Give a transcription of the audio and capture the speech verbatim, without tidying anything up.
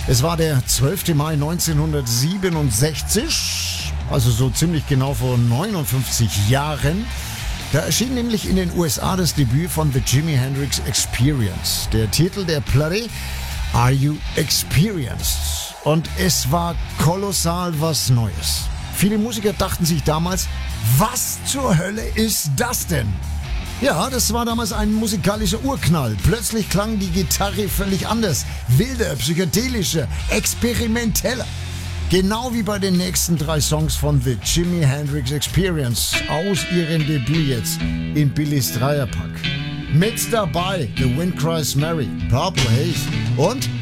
Es war der zwölfte Mai neunzehnhundertsiebenundsechzig, also so ziemlich genau vor neunundfünfzig Jahren. Da erschien nämlich in den U S A das Debüt von The Jimi Hendrix Experience. Der Titel der Platte: Are You Experienced? Und es war kolossal was Neues. Viele Musiker dachten sich damals, was zur Hölle ist das denn? Ja, das war damals ein musikalischer Urknall. Plötzlich klang die Gitarre völlig anders, wilder, psychedelischer, experimenteller. Genau wie bei den nächsten drei Songs von The Jimi Hendrix Experience aus ihrem Debüt jetzt in Billys Dreierpack. Mit dabei The Wind Cries Mary, Purple Haze und